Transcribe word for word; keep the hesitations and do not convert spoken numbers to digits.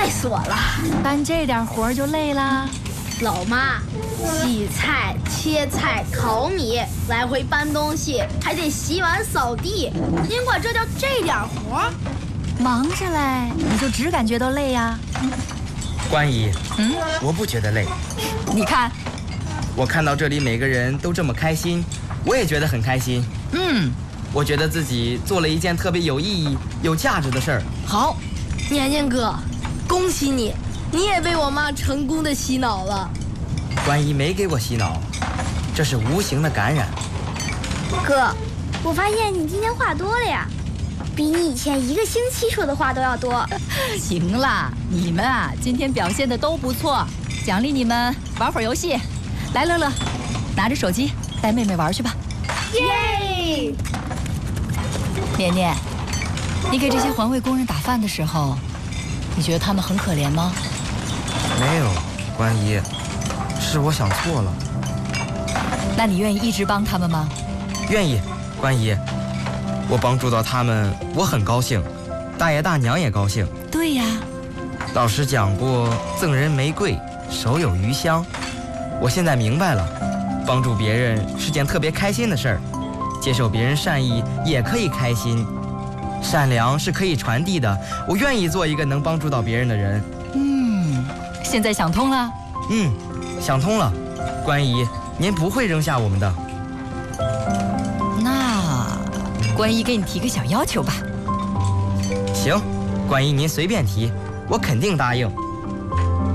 死我了！ 干这点活就累啦。 老妈，洗菜、切菜、烤米，来回搬东西，还得洗碗、扫地，您管这叫这点活？ 忙着嘞，你就只感觉到累呀？ 关姨， 嗯， 我不觉得累。 你看， 我看到这里每个人都这么开心，我也觉得很开心。 嗯， 我觉得自己做了一件特别有意义、有价值的事儿。 好， 年年哥，恭喜你，你也被我妈成功的洗脑了。 关姨没给我洗脑，这是无形的感染。 哥，我发现你今天话多了呀，比你以前一个星期说的话都要多。 行了，你们啊，今天表现的都不错，奖励你们玩会儿游戏。来，乐乐，拿着手机带妹妹玩去吧。 耶！ 年年，你给这些环卫工人打饭的时候，你觉得他们很可怜吗？ 没有，关姨，是我想错了。 那你愿意一直帮他们吗？ 愿意，关姨，我帮助到他们，我很高兴，大爷大娘也高兴。 对呀， 老师讲过，赠人玫瑰，手有余香。我现在明白了，帮助别人是件特别开心的事儿，接受别人善意也可以开心，善良是可以传递的。我愿意做一个能帮助到别人的人。 嗯，现在想通了。 嗯，想通了。关姨，您不会扔下我们的。 那关姨给你提个小要求吧。 行，关姨您随便提，我肯定答应。